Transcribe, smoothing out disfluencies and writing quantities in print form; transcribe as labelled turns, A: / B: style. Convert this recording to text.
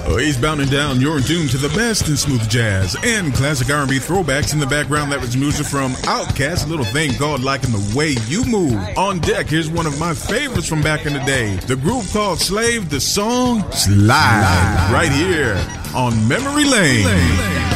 A: Eastbound and down, you're in tune to the best in smooth jazz and classic R&B throwbacks. In the background, that was music from Outkast, a little thing called Liking the Way You Move. On deck, here's one of my favorites from back in the day. The group called Slave, the song Slide, right here on Memory Lane.